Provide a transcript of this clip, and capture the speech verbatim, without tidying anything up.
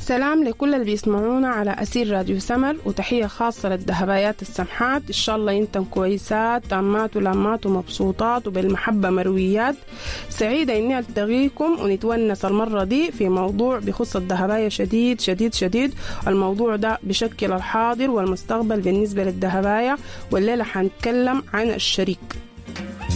سلام لكل اللي بيسمعونا على أسير راديو سمر، وتحية خاصة للذهبايات السمحات. إن شاء الله ينتم كويسات تامات ولامات ومبسوطات وبالمحبة مرويات. سعيدة إني ألتقيكم ونتونس المرة دي في موضوع بخص الذهباية شديد شديد شديد. الموضوع ده بشكل الحاضر والمستقبل بالنسبة للذهباية، والليلة حنتكلم عن الشريك.